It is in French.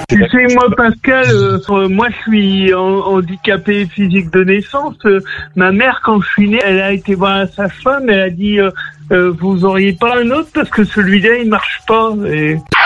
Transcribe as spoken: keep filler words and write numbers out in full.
Tu sais, moi, Pascal, euh, moi, je suis en, handicapé physique de naissance. Euh, ma mère, quand je suis né, elle a été voir sa femme. Elle a dit, euh, euh, vous auriez pas un autre parce que celui-là, il marche pas. Et...